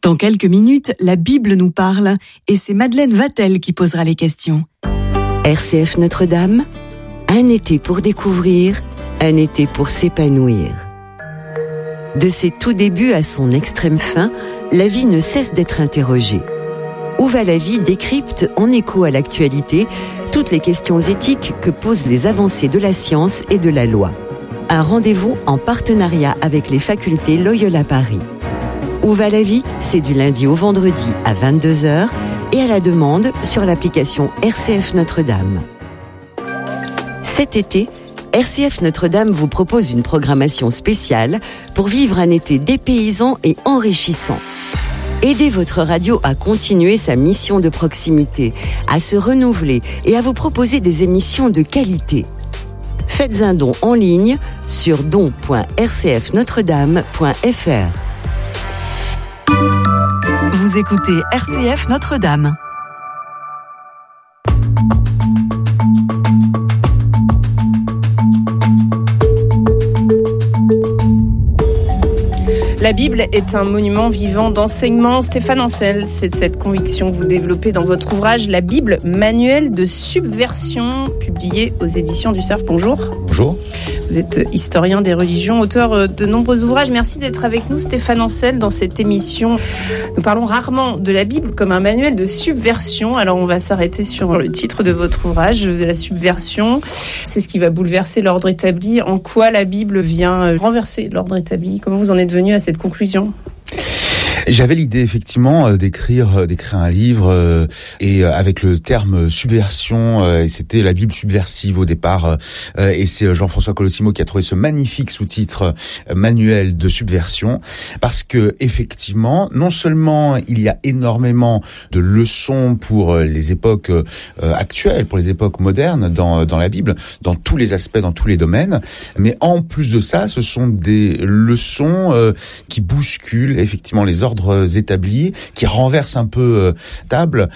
Dans quelques minutes, la Bible nous parle et c'est Madeleine Vatel qui posera les questions. RCF Notre-Dame, un été pour découvrir, un été pour s'épanouir. De ses tout débuts à son extrême fin, la vie ne cesse d'être interrogée. Où va la vie décrypte en écho à l'actualité toutes les questions éthiques que posent les avancées de la science et de la loi. Un rendez-vous en partenariat avec les facultés Loyola Paris. Où va la vie ? C'est du lundi au vendredi à 22h et à la demande sur l'application RCF Notre-Dame. Cet été, RCF Notre-Dame vous propose une programmation spéciale pour vivre un été dépaysant et enrichissant. Aidez votre radio à continuer sa mission de proximité, à se renouveler et à vous proposer des émissions de qualité. Faites un don en ligne sur don.rcfnotredame.fr. Vous écoutez RCF Notre-Dame. La Bible est un monument vivant d'enseignement. Stéphane Ancel, c'est cette conviction que vous développez dans votre ouvrage « La Bible, manuel de subversion », publié aux éditions du Cerf. Bonjour. Bonjour. Vous êtes historien des religions, auteur de nombreux ouvrages. Merci d'être avec nous, Stéphane Ancel, dans cette émission. Nous parlons rarement de la Bible comme un manuel de subversion. Alors on va s'arrêter sur le titre de votre ouvrage, de la subversion. C'est ce qui va bouleverser l'ordre établi. En quoi la Bible vient renverser l'ordre établi ? Comment vous en êtes venu à cette conclusion ? J'avais l'idée effectivement d'écrire un livre et avec le terme subversion, et c'était la Bible subversive au départ, et c'est Jean-François Colosimo qui a trouvé ce magnifique sous-titre manuel de subversion, parce que effectivement, non seulement il y a énormément de leçons pour les époques actuelles, pour les époques modernes dans la Bible, dans tous les aspects, dans tous les domaines, mais en plus de ça, ce sont des leçons qui bousculent effectivement les ordres établis, qui renversent un peu table,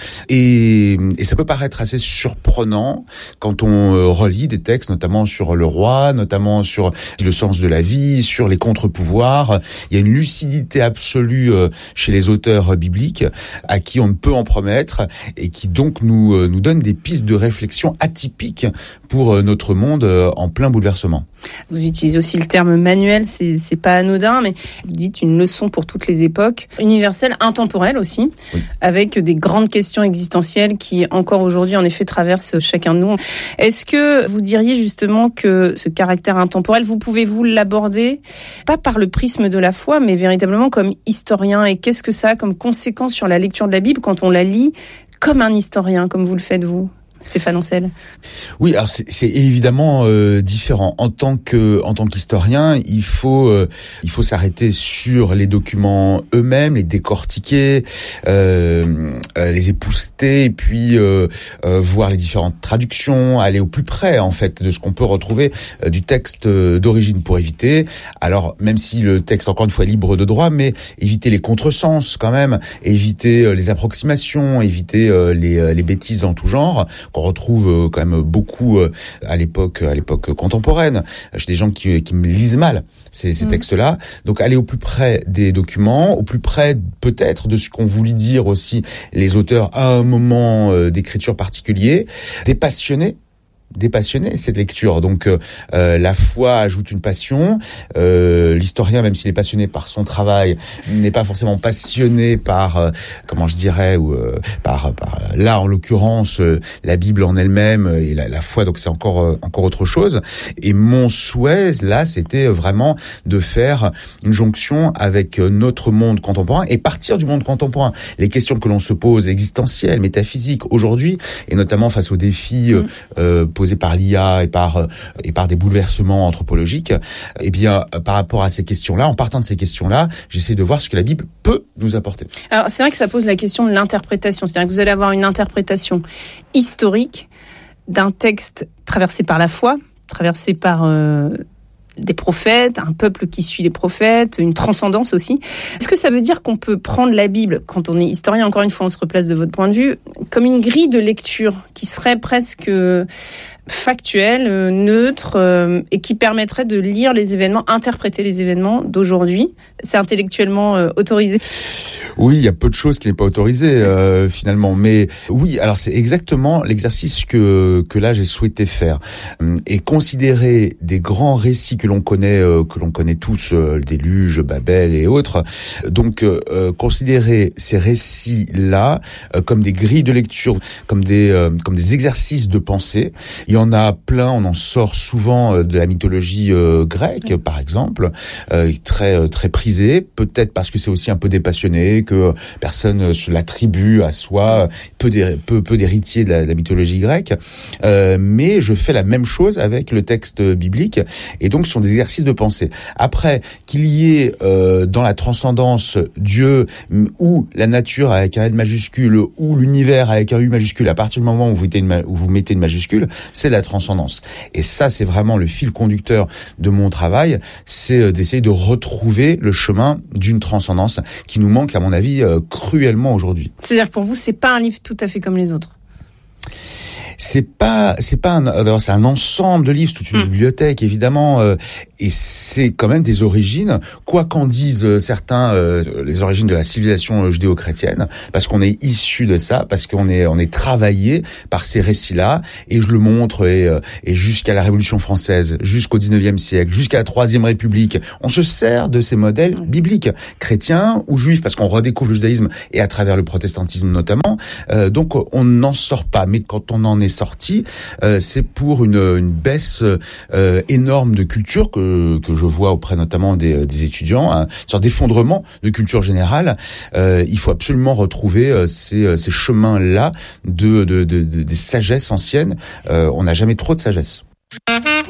et ça peut paraître assez surprenant quand on relit des textes, notamment sur le roi, notamment sur le sens de la vie, sur les contre-pouvoirs. Il y a une lucidité absolue chez les auteurs bibliques à qui on ne peut en promettre et qui donc nous donne des pistes de réflexion atypiques pour notre monde en plein bouleversement. Vous utilisez aussi le terme manuel, c'est pas anodin, mais vous dites une leçon pour toutes les époques, universelle, intemporelle aussi, oui, avec des grandes questions existentielles qui encore aujourd'hui en effet traversent chacun de nous. Est-ce que vous diriez justement que ce caractère intemporel, vous pouvez-vous l'aborder, pas par le prisme de la foi, mais véritablement comme historien, et qu'est-ce que ça a comme conséquence sur la lecture de la Bible quand on la lit comme un historien, comme vous le faites vous ? Stéphane Ancel. Oui, alors c'est évidemment différent. En tant qu'historien, il faut s'arrêter sur les documents eux-mêmes, les décortiquer, les épousseter, et puis voir les différentes traductions, aller au plus près en fait de ce qu'on peut retrouver du texte d'origine pour éviter. Alors même si le texte encore une fois est libre de droit, mais éviter les contresens quand même, éviter les approximations, éviter les bêtises en tout genre, qu'on retrouve quand même beaucoup à l'époque contemporaine, chez des gens qui me lisent mal ces textes-là. Donc aller au plus près des documents, au plus près peut-être de ce qu'ont voulu dire aussi les auteurs à un moment d'écriture particulier, dépassionner cette lecture. Donc la foi ajoute une passion. L'historien, même s'il est passionné par son travail, n'est pas forcément passionné par par là en l'occurrence la Bible en elle-même et la foi. Donc c'est encore autre chose. Et mon souhait là, c'était vraiment de faire une jonction avec notre monde contemporain et partir du monde contemporain. Les questions que l'on se pose, existentielles, métaphysiques aujourd'hui, et notamment face aux défis posés par l'IA et par des bouleversements anthropologiques, eh bien, par rapport à ces questions-là, en partant de ces questions-là, j'essaie de voir ce que la Bible peut nous apporter. Alors, c'est vrai que ça pose la question de l'interprétation. C'est-à-dire que vous allez avoir une interprétation historique d'un texte traversé par la foi, traversé par des prophètes, un peuple qui suit les prophètes, une transcendance aussi. Est-ce que ça veut dire qu'on peut prendre la Bible, quand on est historien, encore une fois, on se replace de votre point de vue, comme une grille de lecture qui serait presque factuel, neutre, et qui permettrait de lire les événements, interpréter les événements d'aujourd'hui. C'est intellectuellement autorisé? Oui, il y a peu de choses qui n'est pas autorisé finalement, mais oui, alors c'est exactement l'exercice que là j'ai souhaité faire et considérer des grands récits que l'on connaît tous, le déluge, Babel et autres. Donc considérer ces récits-là comme des grilles de lecture, comme des exercices de pensée. Il y en a plein, on en sort souvent de la mythologie grecque, par exemple, très très prisée, peut-être parce que c'est aussi un peu dépassionné, que personne se l'attribue à soi, peu d'héritiers de la mythologie grecque, mais je fais la même chose avec le texte biblique, et donc ce sont des exercices de pensée. Après, qu'il y ait dans la transcendance Dieu ou la nature avec un N majuscule ou l'univers avec un U majuscule, à partir du moment où vous mettez une majuscule, c'est la transcendance. Et ça, c'est vraiment le fil conducteur de mon travail, c'est d'essayer de retrouver le chemin d'une transcendance qui nous manque, à mon avis, cruellement aujourd'hui. C'est-à-dire que pour vous, c'est pas un livre tout à fait comme les autres? C'est un ensemble de livres, toute une bibliothèque évidemment, et c'est quand même des origines, quoi qu'en disent certains, les origines de la civilisation judéo-chrétienne, parce qu'on est issu de ça, parce qu'on est travaillé par ces récits-là, et je le montre, et jusqu'à la Révolution française, jusqu'au 19e siècle, jusqu'à la Troisième République, on se sert de ces modèles bibliques, chrétiens ou juifs, parce qu'on redécouvre le judaïsme, et à travers le protestantisme notamment, donc on n'en sort pas, mais quand on en est sorti, c'est pour une baisse énorme de culture que je vois auprès notamment des étudiants, une sorte d'effondrement de culture générale. Il faut absolument retrouver ces chemins-là des sagesses anciennes. On n'a jamais trop de sagesse.